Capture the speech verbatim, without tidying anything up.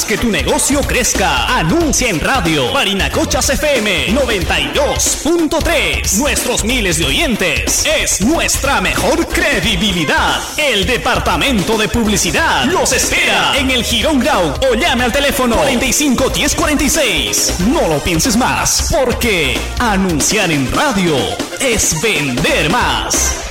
Haz que tu negocio crezca. Anuncia en radio. Barinacochas F M noventa y dos punto tres. Nuestros miles de oyentes es nuestra mejor credibilidad. El departamento de publicidad los espera en el Girón Grau o llame al teléfono cuarenta y cinco diez cuarenta y seis. No lo pienses más, porque anunciar en radio es vender más.